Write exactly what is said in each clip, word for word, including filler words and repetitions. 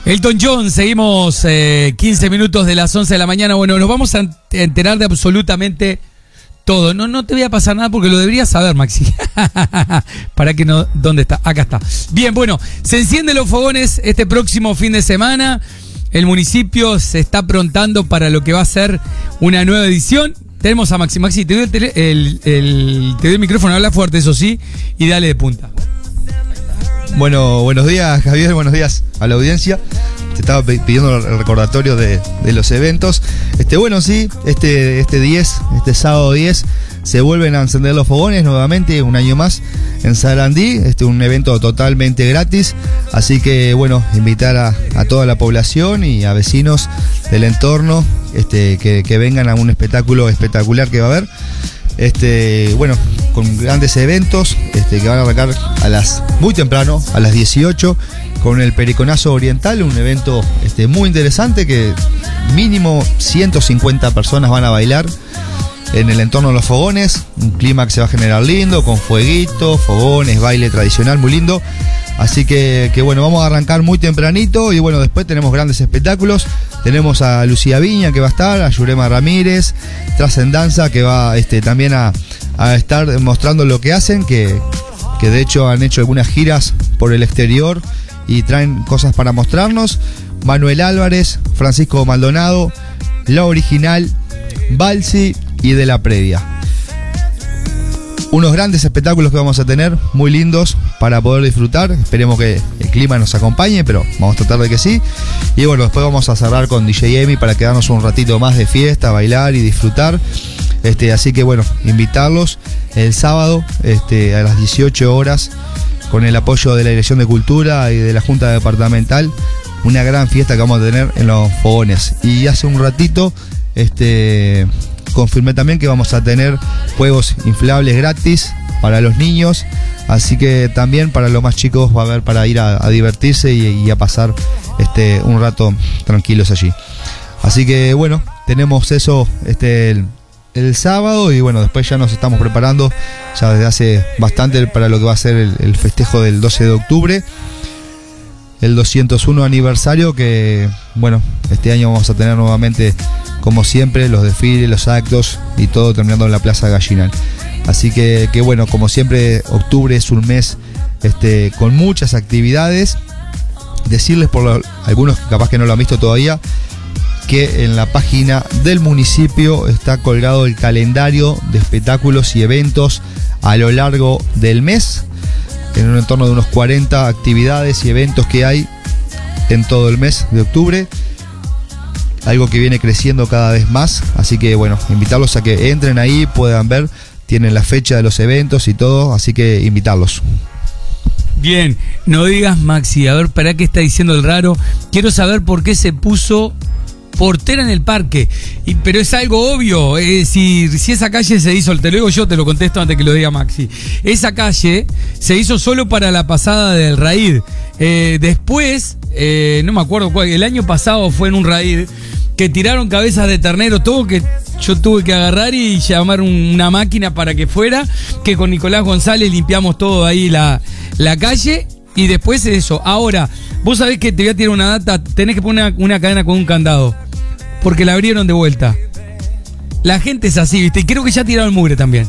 Elton John, seguimos eh, quince minutos de las once de la mañana. Bueno, nos vamos a enterar de absolutamente todo. No, no te voy a pasar nada porque lo deberías saber, Maxi. Para que no, ¿dónde está? Acá está. Bien, bueno, se encienden los fogones este próximo fin de semana. El municipio se está aprontando para lo que va a ser una nueva edición. Tenemos a Maxi. Maxi, te doy el, tele, el, el, te doy el micrófono, habla fuerte, eso sí, y dale de punta. Bueno, buenos días, Javier, buenos días a la audiencia. Te estaba pidiendo el recordatorio de, de los eventos. Este, bueno, sí, este, este diez, este sábado diez, se vuelven a encender los fogones nuevamente, un año más, en Sarandí. Este, un evento totalmente gratis. Así que, bueno, invitar a, a toda la población y a vecinos del entorno este, que, que vengan a un espectáculo espectacular que va a haber. Este, bueno, con grandes eventos este, que van a arrancar a las muy temprano, a las dieciocho, con el Periconazo Oriental, un evento este, muy interesante que mínimo ciento cincuenta personas van a bailar en el entorno de los fogones, un clima que se va a generar lindo, con fueguitos, fogones, baile tradicional muy lindo. Así que, que bueno, vamos a arrancar muy tempranito y bueno, después tenemos grandes espectáculos. Tenemos a Lucía Viña que va a estar, a Yurema Ramírez, Trascendanza que va este, también a, a estar mostrando lo que hacen, que, que de hecho han hecho algunas giras por el exterior y traen cosas para mostrarnos. Manuel Álvarez, Francisco Maldonado, La Original, Balsi y De la Previa. Unos grandes espectáculos que vamos a tener, muy lindos para poder disfrutar. Esperemos que el clima nos acompañe, pero vamos a tratar de que sí. Y bueno, después vamos a cerrar con D J Emi para quedarnos un ratito más de fiesta, bailar y disfrutar. Este, así que bueno, invitarlos el sábado este, a las dieciocho horas con el apoyo de la Dirección de Cultura y de la Junta Departamental. Una gran fiesta que vamos a tener en los fogones. Y hace un ratito este, confirmé también que vamos a tener juegos inflables gratis para los niños. Así que también para los más chicos va a haber para ir a, a divertirse y, y a pasar este, un rato tranquilos allí. Así que bueno, tenemos eso este, el, el sábado y bueno, después ya nos estamos preparando ya desde hace bastante para lo que va a ser el, el festejo del doce de octubre. El doscientos uno aniversario que, bueno, este año vamos a tener nuevamente, como siempre, los desfiles, los actos y todo terminando en la Plaza Gallinal. Así que, que bueno, como siempre, octubre es un mes este, con muchas actividades. Decirles por lo, algunos que capaz que no lo han visto todavía, que en la página del municipio está colgado el calendario de espectáculos y eventos a lo largo del mes, en un entorno de unos cuarenta actividades y eventos que hay en todo el mes de octubre, algo que viene creciendo cada vez más. Así que bueno, invitarlos a que entren ahí, puedan ver, tienen la fecha de los eventos y todo, así que invitarlos. Bien, no digas Maxi, a ver, ¿para qué está diciendo el raro? Quiero saber por qué se puso portera en el parque, y, pero es algo obvio, eh, si, si esa calle se hizo, te lo digo yo, te lo contesto antes que lo diga Maxi, esa calle se hizo solo para la pasada del Raid, eh, después, eh, no me acuerdo cuál, el año pasado fue en un Raid, que tiraron cabezas de ternero, todo que yo tuve que agarrar y llamar un, una máquina para que fuera, que con Nicolás González limpiamos todo ahí la, la calle. Y después eso, ahora, vos sabés que te voy a tirar una data, tenés que poner una, una cadena con un candado, porque la abrieron de vuelta. La gente es así, ¿viste? Y creo que ya tiraron mugre también.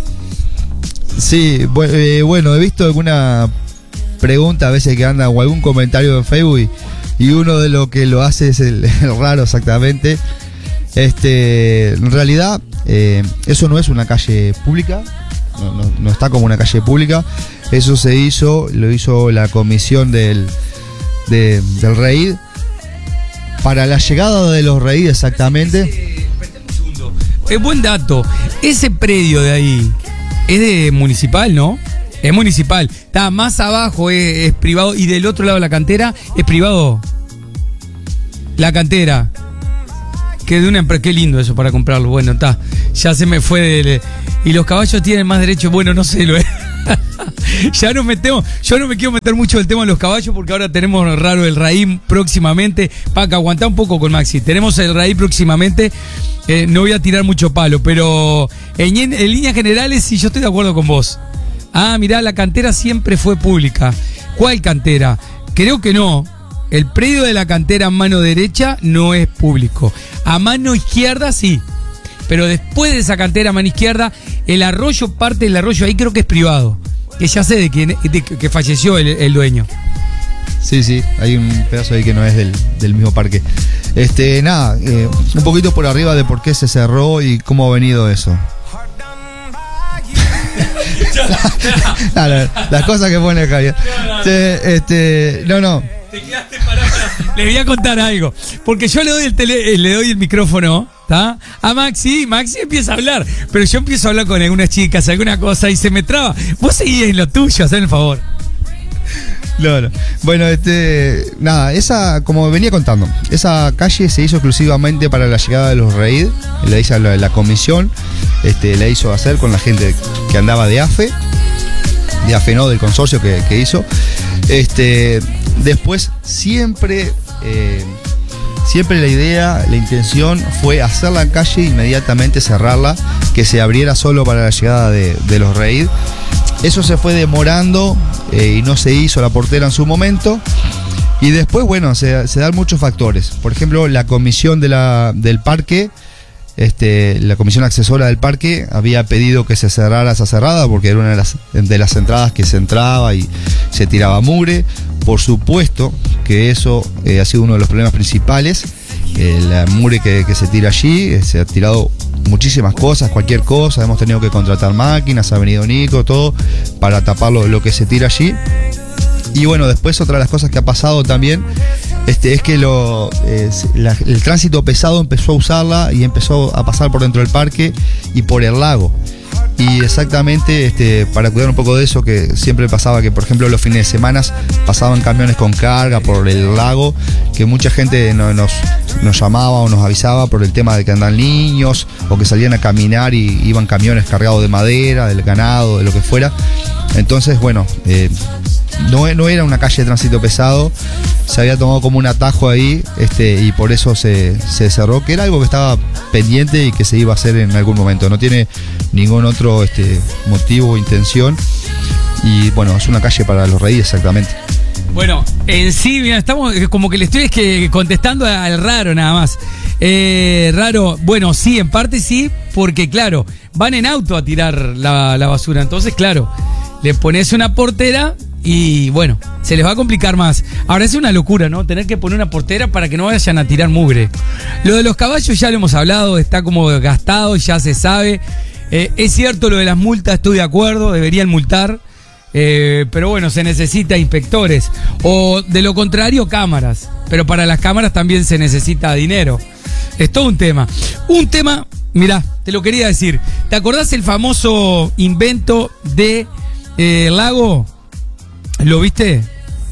Sí, bueno, he visto alguna pregunta a veces que anda o algún comentario en Facebook y, y uno de lo que lo hace es el, el raro exactamente. Este, en realidad, eh, eso no es una calle pública. No, no, no está como una calle pública. Eso se hizo, lo hizo la comisión del, de, del Raid para la llegada de los Raid exactamente. Espérate un segundo. Es buen dato. Ese predio de ahí es de municipal, ¿no? Es municipal. Está más abajo, es, es privado. Y del otro lado de la cantera es privado. La cantera. Que de una empresa, qué lindo eso para comprarlo. Bueno, está. Ya se me fue de, y los caballos tienen más derecho. Bueno, no sé, lo es. Ya nos metemos. Yo no me quiero meter mucho el tema de los caballos porque ahora tenemos raro el Raid próximamente. Paca, aguantá un poco con Maxi. Tenemos el Raid próximamente. Eh, no voy a tirar mucho palo, pero en, en líneas generales sí, yo estoy de acuerdo con vos. Ah, mirá, la cantera siempre fue pública. ¿Cuál cantera? Creo que no. el predio de la cantera a mano derecha no es público. A mano izquierda sí. Pero después de esa cantera a mano izquierda, el arroyo, parte del arroyo ahí creo que es privado. Que ya sé de quién, de que falleció el, el dueño. Sí, sí, hay un pedazo ahí que no es del, del mismo parque. Este, nada, eh, un poquito por arriba de por qué se cerró y cómo ha venido eso. la, la, las cosas que pone Javier. Sí, este, no, no. Te quedaste parado. Les voy a contar algo. Porque yo le doy el tele, le doy el micrófono, ¿tá? A Maxi, Maxi empieza a hablar. Pero yo empiezo a hablar con algunas chicas, alguna cosa, y se me traba. Vos seguís en lo tuyo, hacen el favor. No, no. Bueno, este, nada, esa, como venía contando, esa calle se hizo exclusivamente para la llegada de los Raid. La hizo la, la comisión, este, la hizo hacer con la gente que andaba de AFE, de AFE no, del consorcio que, que hizo. Este, después siempre, eh, siempre la idea, la intención fue hacer la calle e inmediatamente cerrarla, que se abriera solo para la llegada de, de los Raid. Eso se fue demorando eh, y no se hizo la portera en su momento. Y después, bueno, se, se dan muchos factores. Por ejemplo, la comisión de la, del parque, este, la comisión accesora del parque había pedido que se cerrara esa cerrada porque era una de las, de las entradas que se entraba y se tiraba mugre. Por supuesto que eso eh, ha sido uno de los problemas principales. Eh, la mugre que, que se tira allí, eh, se ha tirado muchísimas cosas, cualquier cosa, hemos tenido que contratar máquinas, ha venido Nico, todo, para tapar lo, lo que se tira allí. Y bueno, después otra de las cosas que ha pasado también este, es que lo, eh, la, el tránsito pesado empezó a usarla y empezó a pasar por dentro del parque y por el lago. Y exactamente, este, para cuidar un poco de eso, que siempre pasaba que, por ejemplo, los fines de semana pasaban camiones con carga por el lago, que mucha gente no, nos, nos llamaba o nos avisaba por el tema de que andan niños o que salían a caminar y iban camiones cargados de madera, del ganado, de lo que fuera. Entonces, bueno, eh, no, no era una calle de tránsito pesado, se había tomado como un atajo ahí, este, y por eso se, se cerró, que era algo que estaba pendiente y que se iba a hacer en algún momento. No tiene ningún otro este, motivo o intención. Y bueno, es una calle para los Reyes, exactamente. Bueno, en sí, mira, estamos como que le estoy es que contestando al Raro nada más. Eh, Raro, bueno, sí, en parte sí, porque claro, van en auto a tirar la, la basura. Entonces, claro, le pones una portera y bueno, se les va a complicar más. Ahora es una locura, ¿no? Tener que poner una portera para que no vayan a tirar mugre. Lo de los caballos ya lo hemos hablado, está como gastado, ya se sabe. Eh, es cierto lo de las multas, estoy de acuerdo, deberían multar. Eh, pero bueno, se necesita inspectores. O de lo contrario, cámaras. Pero para las cámaras también se necesita dinero. Es todo un tema. Un tema, mirá, te lo quería decir. ¿Te acordás el famoso invento de eh, lago? ¿Lo viste?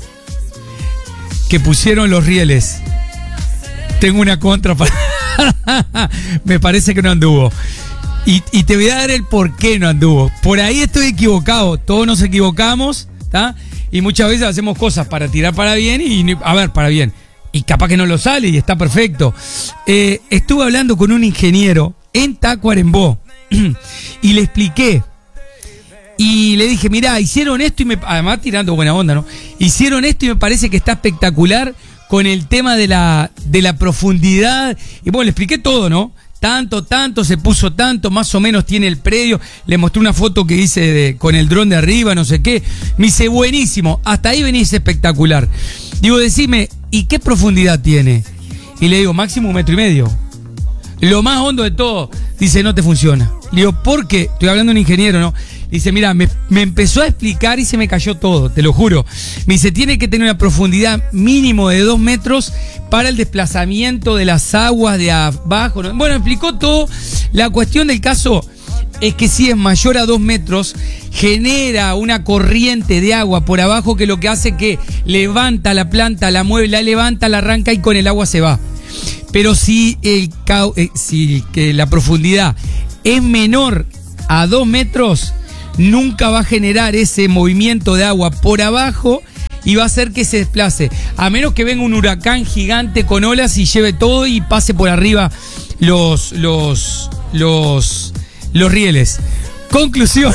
Que pusieron los rieles. Tengo una contra para... Me parece que no anduvo. Y, y te voy a dar el por qué no anduvo. Por ahí estoy equivocado. Todos nos equivocamos, ¿tá? Y muchas veces hacemos cosas para tirar para bien y, a ver, para bien. Y capaz que no lo sale y está perfecto. Eh, estuve hablando con un ingeniero en Tacuarembó y le expliqué. Y le dije, mirá, hicieron esto y me... Además tirando buena onda, ¿no? Hicieron esto y me parece que está espectacular con el tema de la, de la profundidad. Y bueno, le expliqué todo, ¿no? Tanto, tanto, se puso tanto, más o menos tiene el predio. Le mostré una foto que hice de, con el dron de arriba, no sé qué. Me dice, buenísimo, hasta ahí venís espectacular. Digo, decime, ¿y qué profundidad tiene? Y le digo, máximo un metro y medio. Lo más hondo de todo. Dice, no te funciona. Le digo, ¿por qué? Estoy hablando de un ingeniero, ¿no? Dice, mira, me, me empezó a explicar y se me cayó todo, te lo juro. Me dice, tiene que tener una profundidad mínimo de dos metros para el desplazamiento de las aguas de abajo. Bueno, explicó todo. La cuestión del caso es que si es mayor a dos metros, genera una corriente de agua por abajo que lo que hace que levanta la planta, la mueve, la levanta, la arranca y con el agua se va. Pero si, el, eh, si que la profundidad es menor a dos metros, nunca va a generar ese movimiento de agua por abajo y va a hacer que se desplace. A menos que venga un huracán gigante con olas y lleve todo y pase por arriba los, los, los, los rieles. Conclusión.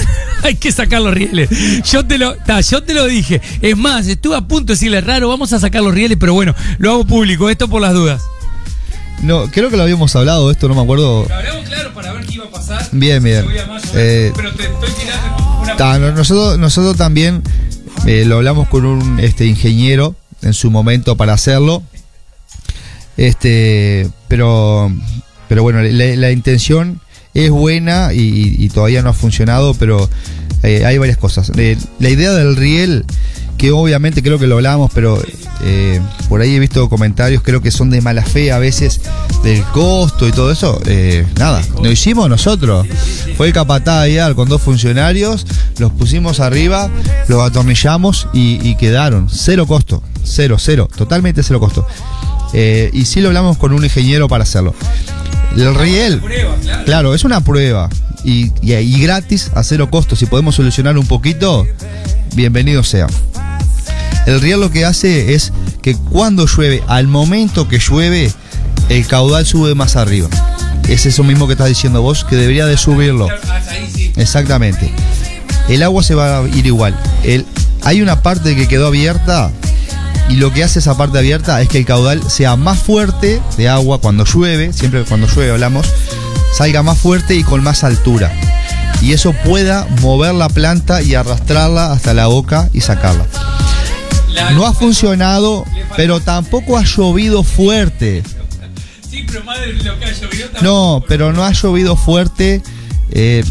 Hay que sacar los rieles. Yo te lo, ta, yo te lo dije. Es más, estuve a punto de decirle raro, vamos a sacar los rieles, pero bueno, lo hago público, esto por las dudas. No, creo que lo habíamos hablado esto, no me acuerdo. Lo hablamos claro para ver qué iba a pasar. Bien, bien. Eh, pero te estoy tirando una... ta, nosotros, nosotros también eh, lo hablamos con un este, ingeniero en su momento para hacerlo. Este, pero, pero bueno, la, la intención es buena y, y todavía no ha funcionado, pero eh, hay varias cosas. Eh, la idea del riel, que obviamente creo que lo hablábamos, pero eh, por ahí he visto comentarios, creo que son de mala fe a veces, del costo y todo eso. Eh, nada, lo hicimos nosotros. Fue el capataz Aguiar con dos funcionarios, los pusimos arriba, los atornillamos y, y quedaron. Cero costo, cero, cero, totalmente cero costo. Eh, y sí lo hablamos con un ingeniero para hacerlo. El riel, prueba, claro. claro, es una prueba y, y, y gratis, a cero costo. Si podemos solucionar un poquito, bienvenido sea. El riel lo que hace es que cuando llueve, al momento que llueve, el caudal sube más arriba. Es eso mismo que estás diciendo vos, que debería de subirlo. Exactamente. El agua se va a ir igual. El, hay una parte que quedó abierta y lo que hace esa parte abierta es que el caudal sea más fuerte de agua cuando llueve, siempre cuando llueve hablamos, salga más fuerte y con más altura. Y eso pueda mover la planta y arrastrarla hasta la boca y sacarla. No ha funcionado, pero tampoco ha llovido fuerte. Sí, pero más de lo que ha llovido tampoco. No, pero no ha llovido fuerte. Eh,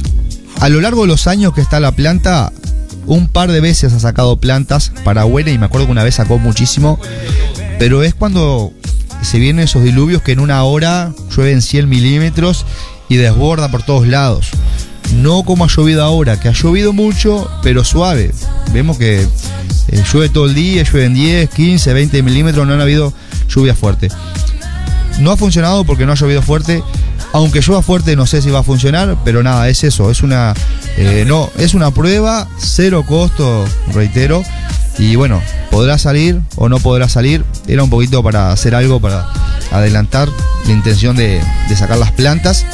a lo largo de los años que está la planta, un par de veces ha sacado plantas para buena, y me acuerdo que una vez sacó muchísimo, pero es cuando se vienen esos diluvios que en una hora llueven cien milímetros y desborda por todos lados. No como ha llovido ahora, que ha llovido mucho, pero suave. Vemos que eh, llueve todo el día, llueven diez, quince, veinte milímetros, no han habido lluvia fuerte. No ha funcionado porque no ha llovido fuerte. Aunque llueva fuerte, no sé si va a funcionar, pero nada, es eso, es una eh, no, es una prueba, cero costo, reitero, y bueno, podrá salir o no podrá salir. Era un poquito para hacer algo, para adelantar la intención de, de sacar las plantas,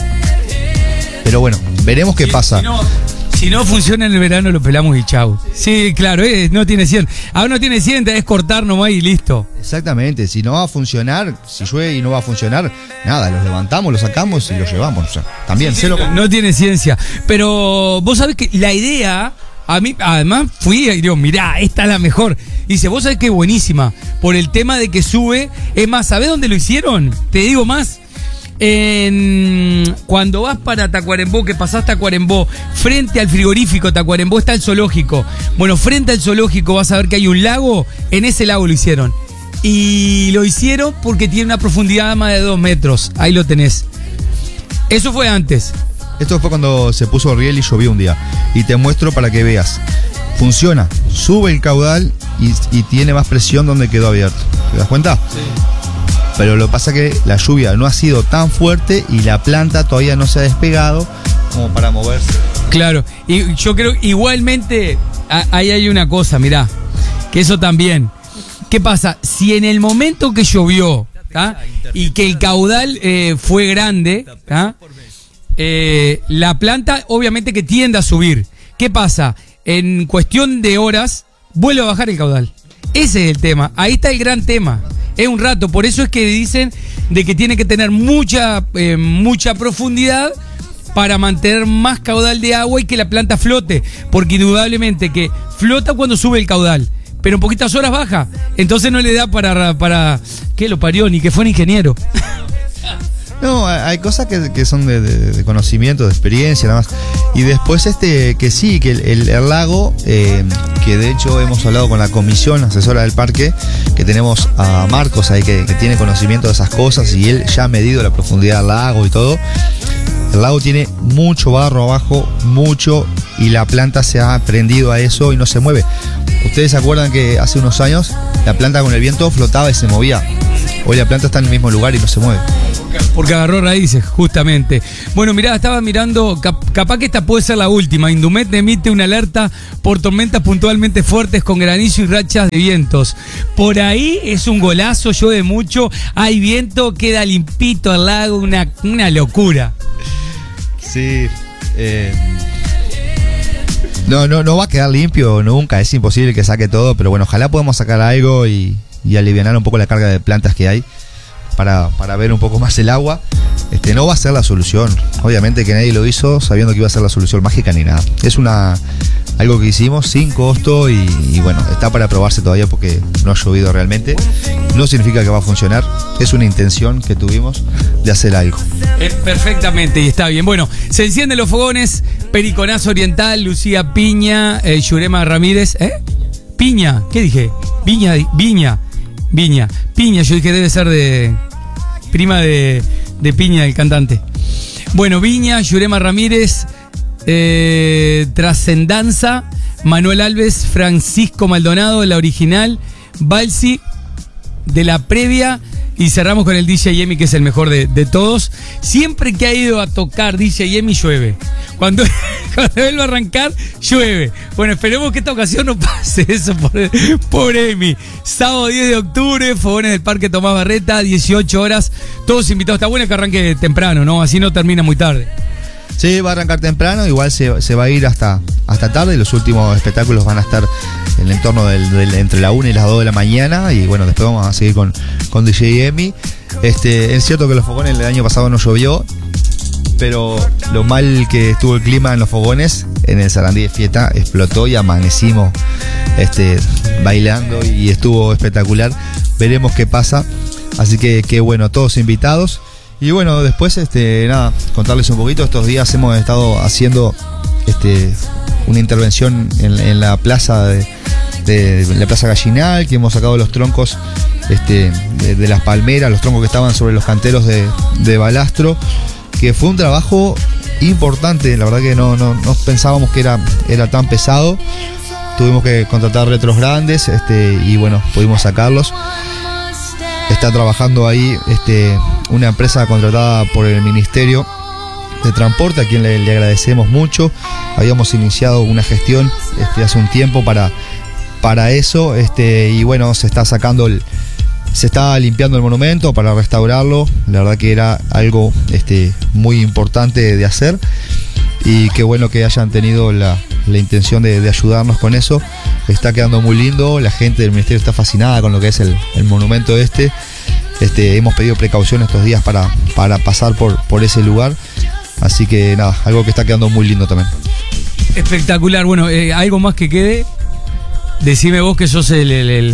pero bueno, veremos qué si, pasa. Si no, si no funciona en el verano, lo pelamos y chau. Sí, claro, eh, no tiene cien. Ahora no tiene cien, es cortar nomás y listo. Exactamente, si no va a funcionar, si llueve y no va a funcionar, nada, los levantamos, los sacamos y los llevamos. O sea, también, sí, cero. Sí, no tiene ciencia. Pero vos sabés que la idea, a mí, además fui y digo, mirá, esta es la mejor. Y dice, vos sabés que es buenísima, por el tema de que sube. Es más, ¿sabés dónde lo hicieron? Te digo más. En, cuando vas para Tacuarembó, que pasás Tacuarembó, frente al frigorífico Tacuarembó está el zoológico. Bueno, frente al zoológico vas a ver que hay un lago, en ese lago lo hicieron. Y lo hicieron porque tiene una profundidad de más de dos metros. Ahí lo tenés. Eso fue antes. Esto fue cuando se puso riel y llovió un día. Y te muestro para que veas. Funciona, sube el caudal y, y tiene más presión donde quedó abierto. ¿Te das cuenta? Sí. Pero lo que pasa es que la lluvia no ha sido tan fuerte y la planta todavía no se ha despegado como para moverse. Claro, y yo creo igualmente ahí hay una cosa, mirá, que eso también. ¿Qué pasa? Si en el momento que llovió, ¿tá? Y que el caudal eh, fue grande, ¿tá? Eh, la planta obviamente que tiende a subir. ¿Qué pasa? En cuestión de horas vuelve a bajar el caudal. Ese es el tema, ahí está el gran tema. Es un rato, por eso es que dicen de que tiene que tener mucha, eh, mucha profundidad para mantener más caudal de agua y que la planta flote, porque indudablemente que flota cuando sube el caudal, pero en poquitas horas baja, entonces no le da para, para ¿qué lo parió? Ni que fue un ingeniero. No, hay cosas que, que son de, de, de conocimiento, de experiencia, nada más. Y después este, que sí, que el, el, el lago, eh, que de hecho hemos hablado con la comisión asesora del parque, que tenemos a Marcos ahí que, que tiene conocimiento de esas cosas y él ya ha medido la profundidad del lago y todo. El lago tiene mucho barro abajo, mucho, y la planta se ha prendido a eso y no se mueve. Ustedes se acuerdan que hace unos años la planta con el viento flotaba y se movía. Hoy la planta está en el mismo lugar y no se mueve. Porque agarró raíces, justamente. Bueno, mirá, estaba mirando, cap capaz que esta puede ser la última. Indumet emite una alerta por tormentas puntualmente fuertes con granizo y rachas de vientos. Por ahí es un golazo, llueve mucho, hay viento, queda limpito al lago, una, una locura. Sí, eh, No, no, no va a quedar limpio nunca, es imposible que saque todo, pero bueno, ojalá podamos sacar algo y, y alivianar un poco la carga de plantas que hay para, para ver un poco más el agua. Este, no va a ser la solución, obviamente que nadie lo hizo sabiendo que iba a ser la solución mágica ni nada. Es una algo que hicimos sin costo y, y bueno, está para probarse todavía porque no ha llovido realmente. No significa que va a funcionar, es una intención que tuvimos de hacer algo. Eh, perfectamente, y está bien. Bueno, se encienden los fogones, Periconazo Oriental, Lucía Piña, eh, Yurema Ramírez, ¿eh? Piña, ¿qué dije? Viña, Viña, Viña, Piña, yo dije debe ser de prima de, de Piña, el cantante. Bueno, Viña, Yurema Ramírez, eh, Trascendanza, Manuel Alves, Francisco Maldonado, la original, Balsi, de la previa, y cerramos con el D J Emi, que es el mejor de, de todos. Siempre que ha ido a tocar D J Emi llueve. Cuando, cuando él va a arrancar, llueve. Bueno, esperemos que esta ocasión no pase eso por, por Emi. Sábado diez de octubre, fogones del Parque Tomás Barreta, dieciocho horas. Todos invitados. Está bueno que arranque temprano, ¿no? Así no termina muy tarde. Sí, va a arrancar temprano, igual se, se va a ir hasta, hasta tarde. Los últimos espectáculos van a estar en el entorno del, del, entre la una y las dos de la mañana. Y bueno, después vamos a seguir con, con D J Emi. Este, es cierto que los fogones el año pasado no llovió, pero lo mal que estuvo el clima en los fogones, en el Sarandí de Fiesta explotó y amanecimos este, bailando y estuvo espectacular. Veremos qué pasa. Así que, que bueno, todos invitados. Y bueno, después, este, nada, contarles un poquito. Estos días hemos estado haciendo este, una intervención en, en la plaza de, de, de la Plaza Gallinal, que hemos sacado los troncos este, de, de las palmeras, los troncos que estaban sobre los canteros de, de balastro, que fue un trabajo importante. La verdad que no, no, no pensábamos que era, era tan pesado. Tuvimos que contratar retros grandes este, y bueno, pudimos sacarlos. Está trabajando ahí este, una empresa contratada por el Ministerio de Transporte, a quien le, le agradecemos mucho. Habíamos iniciado una gestión este, hace un tiempo para, para eso este, y bueno, se está sacando el, se está limpiando el monumento para restaurarlo. La verdad que era algo este, muy importante de hacer y qué bueno que hayan tenido la, la intención de, de ayudarnos con eso. Está quedando muy lindo, la gente del ministerio está fascinada con lo que es el, el monumento este. Este, hemos pedido precaución estos días para, para pasar por, por ese lugar. Así que nada, algo que está quedando muy lindo también. Espectacular. Bueno, eh, algo más que quede. Decime vos que sos el... el, el...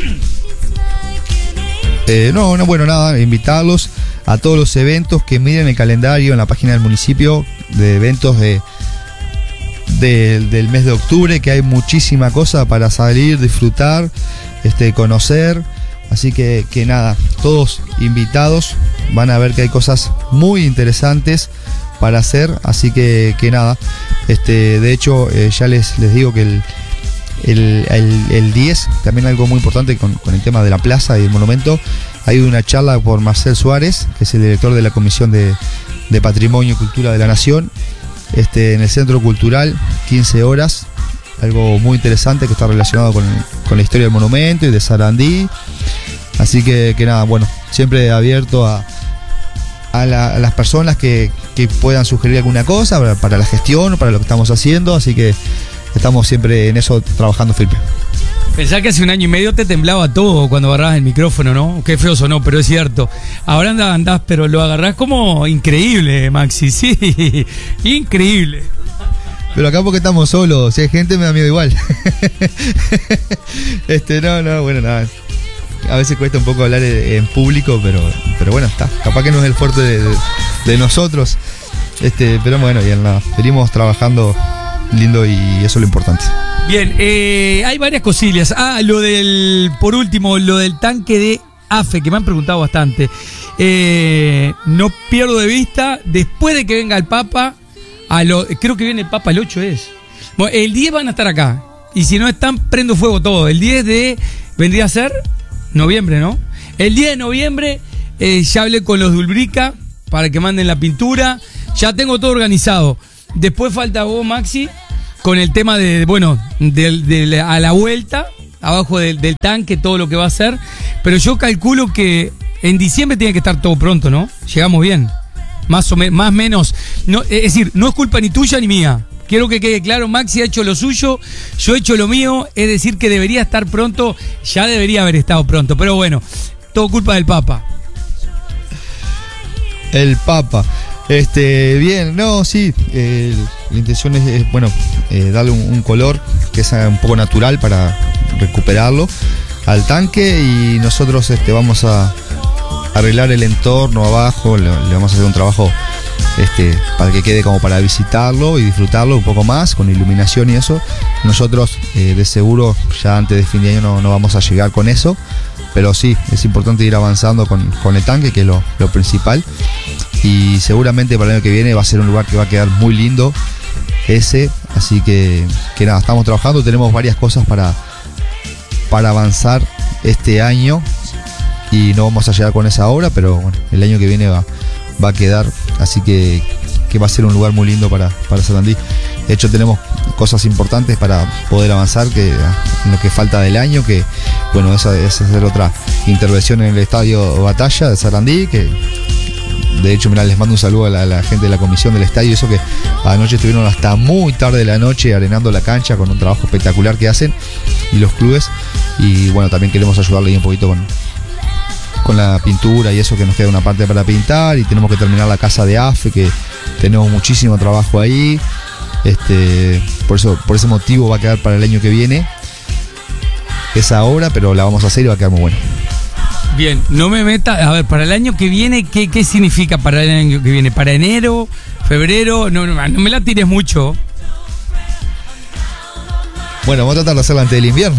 Eh, no, no, bueno, nada, invitarlos a todos los eventos, que miren el calendario en la página del municipio de eventos de, de del mes de octubre, que hay muchísima cosa para salir, disfrutar, este, conocer. Así que, que nada, todos invitados, van a ver que hay cosas muy interesantes para hacer. Así que, que nada, este, de hecho eh, ya les, les digo que el El, el, el diez, también algo muy importante con, con el tema de la plaza y el monumento. Hay una charla por Marcel Suárez, que es el director de la Comisión de, de Patrimonio y Cultura de la Nación, este, en el Centro Cultural, quince horas. Algo muy interesante que está relacionado con, con la historia del monumento y de Sarandí. Así que, que nada, bueno, siempre abierto a, a, la, a las personas que, que puedan sugerir alguna cosa para, para la gestión o para lo que estamos haciendo. Así que estamos siempre en eso trabajando firme. Pensá que hace un año y medio te temblaba todo cuando agarrabas el micrófono, ¿no? Qué feo sonó, pero es cierto. Ahora andás, andás, pero lo agarrás como increíble, Maxi. Sí, increíble. Pero acá porque estamos solos, si hay gente me da miedo igual. Este, no, no, bueno, nada. A veces cuesta un poco hablar en público, pero, pero bueno, está. Capaz que no es el fuerte de, de, de nosotros. Este, pero bueno, bien, nada. Venimos trabajando lindo y eso es lo importante. Bien, eh, hay varias cosillas. Ah, lo del, por último, lo del tanque de AFE, que me han preguntado bastante. Eh, no pierdo de vista, después de que venga el Papa, a lo, creo que viene el Papa el ocho es. Bueno, el diez van a estar acá. Y si no están, prendo fuego todo. El diez de, vendría a ser noviembre, ¿no? El diez de noviembre, eh, ya hablé con los de Ulbrica para que manden la pintura. Ya tengo todo organizado. Después falta vos, Maxi, con el tema de, bueno, de, de, a la vuelta, abajo del, del tanque, todo lo que va a hacer. Pero yo calculo que en diciembre tiene que estar todo pronto, ¿no? Llegamos bien. Más o menos, más o menos. No, es decir, no es culpa ni tuya ni mía. quiero que quede claro, Maxi ha hecho lo suyo, yo he hecho lo mío, es decir que debería estar pronto, ya debería haber estado pronto, pero bueno, todo culpa del Papa. El Papa. Este, bien, no, sí, eh, la intención es, es bueno, eh, darle un, un color que sea un poco natural para recuperarlo al tanque, y nosotros este, vamos a arreglar el entorno abajo, le, le vamos a hacer un trabajo este, para que quede como para visitarlo y disfrutarlo un poco más, con iluminación y eso. Nosotros eh, de seguro ya antes de fin de año no, no vamos a llegar con eso, pero sí, es importante ir avanzando con, con el tanque, que es lo, lo principal. Y seguramente para el año que viene va a ser un lugar que va a quedar muy lindo ese. Así que, que nada, estamos trabajando, tenemos varias cosas para, para avanzar este año. Y no vamos a llegar con esa obra, pero bueno, el año que viene va, va a quedar. Así que, que va a ser un lugar muy lindo para, para Sarandí. De hecho tenemos cosas importantes para poder avanzar, que en lo que falta del año, que bueno, esa es hacer otra intervención en el estadio Batalla de Sarandí, que de hecho, mirá, les mando un saludo a la, a la gente de la comisión del estadio, eso que anoche estuvieron hasta muy tarde de la noche arenando la cancha con un trabajo espectacular que hacen, y los clubes. Y bueno, también queremos ayudarle ahí un poquito con, con la pintura y eso, que nos queda una parte para pintar, y tenemos que terminar la casa de A F E, que tenemos muchísimo trabajo ahí. Este, por eso, por ese motivo va a quedar para el año que viene esa obra, pero la vamos a hacer y va a quedar muy buena. Bien, no me meta, a ver, para el año que viene, ¿qué, qué significa para el año que viene? ¿Para enero, febrero? No, no, no me la tires mucho. Bueno, vamos a tratar de hacerla antes del invierno.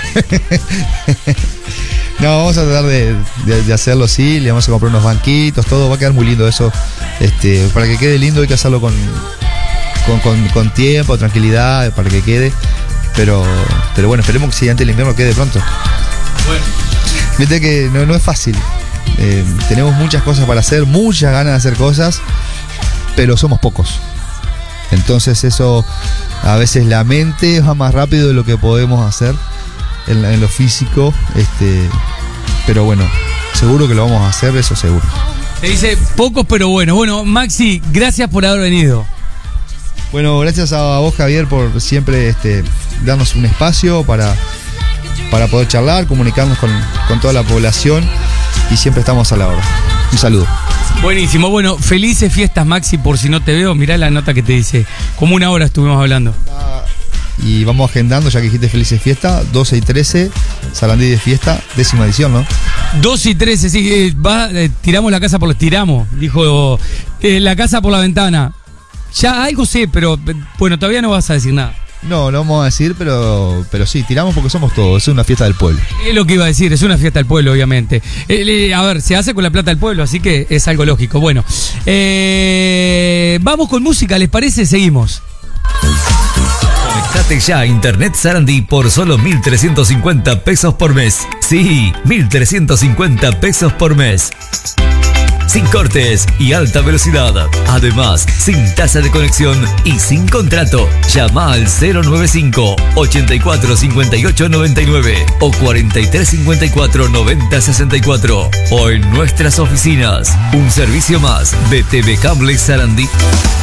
No, vamos a tratar de, de, de hacerlo así, le vamos a comprar unos banquitos, todo, va a quedar muy lindo eso. Este, para que quede lindo hay que hacerlo con, con, con, con tiempo, tranquilidad, para que quede. Pero, pero bueno, esperemos que si antes del invierno quede pronto. Bueno. Viste que no, no es fácil. Eh, tenemos muchas cosas para hacer, muchas ganas de hacer cosas, pero somos pocos. Entonces eso, a veces la mente va más rápido de lo que podemos hacer en, en lo físico. Este, pero bueno, seguro que lo vamos a hacer, eso seguro. Te dice pocos, pero bueno. Bueno, Maxi, gracias por haber venido. Bueno, gracias a vos, Javier, por siempre este, darnos un espacio para... para poder charlar, comunicarnos con, con toda la población, y siempre estamos a la hora. Un saludo. Buenísimo, bueno, felices fiestas, Maxi, por si no te veo, mirá la nota que te dice, como una hora estuvimos hablando. Y vamos agendando, ya que dijiste felices fiestas, doce y trece, Sarandí de fiesta, décima edición, ¿no? doce y trece, sí, eh, va, eh, tiramos la casa por los tiramos, dijo eh, la casa por la ventana. Ya algo sé, pero eh, bueno, todavía no vas a decir nada. No, no vamos a decir, pero pero sí, tiramos porque somos todos, es una fiesta del pueblo. Es lo que iba a decir, es una fiesta del pueblo, obviamente. Eh, a ver, se hace con la plata del pueblo, así que es algo lógico. Bueno, eh, vamos con música, ¿les parece? Seguimos. Conectate ya a Internet Sarandí por solo mil trescientos cincuenta pesos por mes. Sí, mil trescientos cincuenta pesos por mes. Sin cortes y alta velocidad. Además, sin tasa de conexión y sin contrato. Llama al cero nueve cinco, ochenta y cuatro, cincuenta y ocho, noventa y nueve o cuarenta y tres, cincuenta y cuatro, noventa, sesenta y cuatro. O en nuestras oficinas. Un servicio más de T V Cable Sarandí.